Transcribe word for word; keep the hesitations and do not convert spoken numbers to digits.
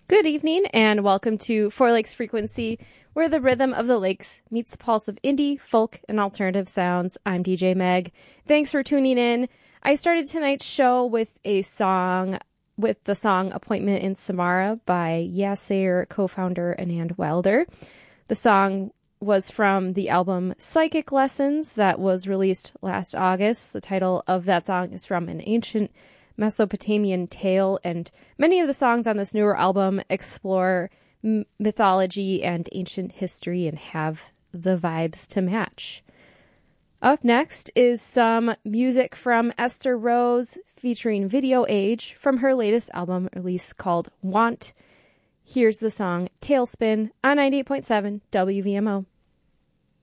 Good evening and welcome to Four Lakes Frequency, where the rhythm of the lakes meets the pulse of indie, folk, and alternative sounds. I'm D J Meg. Thanks for tuning in. I started tonight's show with a song, with the song Appointment in Samara by Yasair co-founder Anand Wilder. The song was from the album Psychic Lessons that was released last August. The title of that song is from an ancient Mesopotamian tale, and many of the songs on this newer album explore m- mythology and ancient history and have the vibes to match. Up next is some music from Esther Rose featuring Video Age from her latest album release called Want. Here's the song Tailspin on ninety-eight point seven W V M O.